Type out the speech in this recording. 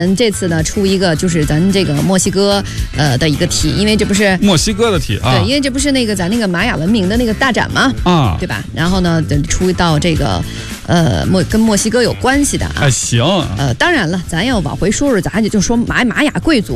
这次呢出一个就是咱这个墨西哥的一个题，因为这不是墨西哥的题啊， 对，因为这不是那个咱那个玛雅文明的那个大展嘛， 啊， 对吧？然后呢，出一道这个跟墨西哥有关系的啊。 行。 当然了，咱要往回说，咱也就说玛雅贵族。